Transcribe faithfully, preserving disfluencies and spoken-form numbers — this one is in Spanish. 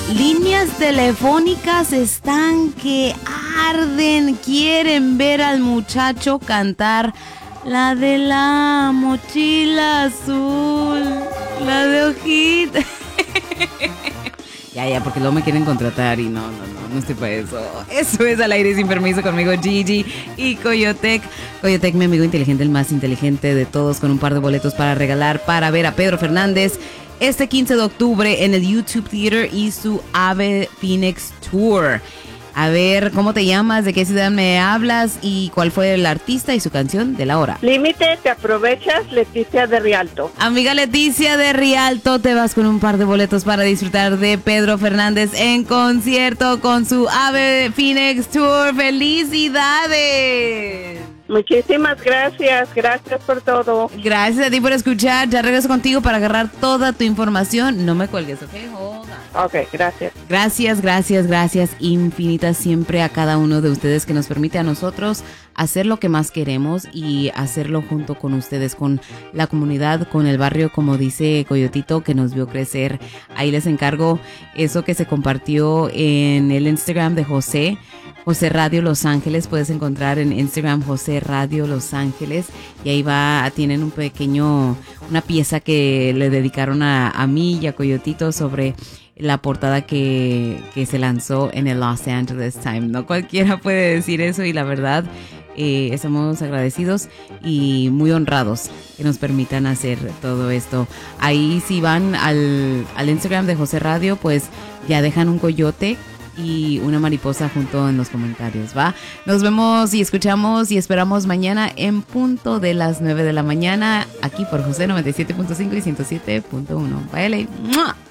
líneas telefónicas están que arden. Quieren ver al muchacho cantar la de la mochila azul, la de hojita. Ya, ya, porque luego me quieren contratar y no, no, no, no estoy para eso. Eso es Al Aire Sin Permiso conmigo, Gigi y Coyotec. Coyotec, mi amigo inteligente, el más inteligente de todos, con un par de boletos para regalar para ver a Pedro Fernández este quince de octubre en el YouTube Theater y su Ave Phoenix Tour. A ver, ¿cómo te llamas? ¿De qué ciudad me hablas? ¿Y cuál fue el artista y su canción de la hora? Límite, te aprovechas, Leticia de Rialto. Amiga Leticia de Rialto, te vas con un par de boletos para disfrutar de Pedro Fernández en concierto con su Ave Phoenix Tour. ¡Felicidades! Muchísimas gracias, gracias por todo. Gracias a ti por escuchar. Ya regreso contigo para agarrar toda tu información. No me cuelgues, ¿ok? Joda. Ok, gracias. Gracias, gracias, gracias infinitas siempre a cada uno de ustedes que nos permite a nosotros hacer lo que más queremos y hacerlo junto con ustedes, con la comunidad, con el barrio, como dice Coyotito, que nos vio crecer. Ahí les encargo eso que se compartió en el Instagram de José. José Radio Los Ángeles, puedes encontrar en Instagram José Radio Los Ángeles y ahí va, tienen un pequeño, una pieza que le dedicaron a, a mí y a Coyotito sobre la portada que, que se lanzó en el Los Angeles Times. No cualquiera puede decir eso y la verdad eh, estamos agradecidos y muy honrados que nos permitan hacer todo esto. Ahí si van al, al Instagram de José Radio, pues ya dejan un coyote y una mariposa junto en los comentarios, ¿va? Nos vemos y escuchamos y esperamos mañana en punto de las nueve de la mañana aquí por José noventa y siete punto cinco y ciento siete punto uno. Bye, L A.